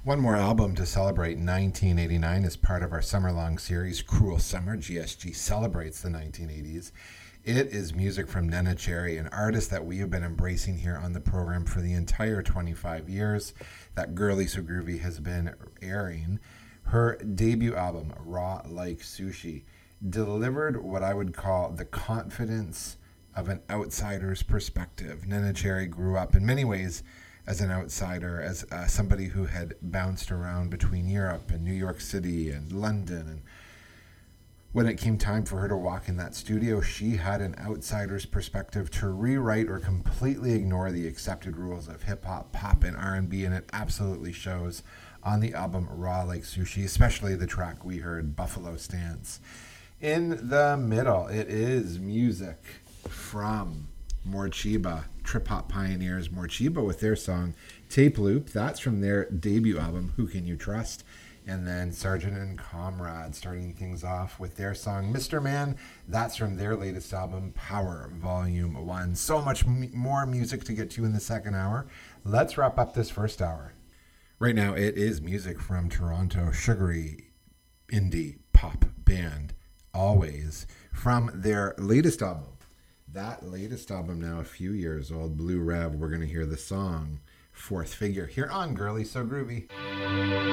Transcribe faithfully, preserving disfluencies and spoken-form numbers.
One more album to celebrate nineteen eighty-nine as part of our summer-long series, Cruel Summer. G S G celebrates the nineteen eighties. It is music from Neneh Cherry, an artist that we have been embracing here on the program for the entire twenty-five years that Girly So Groovy has been airing. Her debut album, Raw Like Sushi, delivered what I would call the confidence of an outsider's perspective. Neneh Cherry grew up in many ways as an outsider, as uh, somebody who had bounced around between Europe and New York City and London. And when it came time for her to walk in that studio, she had an outsider's perspective to rewrite or completely ignore the accepted rules of hip-hop, pop, and R and B, and it absolutely shows on the album Raw Like Sushi, especially the track we heard, Buffalo Stance. In the middle, it is music from Morcheeba, trip-hop pioneers Morcheeba with their song Tape Loop. That's from their debut album, Who Can You Trust? And then Sergeant and Comrade starting things off with their song Mister Man. That's from their latest album, Power Volume one. So much m- more music to get to in the second hour. Let's wrap up this first hour. Right now, it is music from Toronto, sugary indie pop band, Always, from their latest album. That latest album, now a few years old, Blue Rev. We're going to hear the song Fourth Figure here on Girly So Groovy.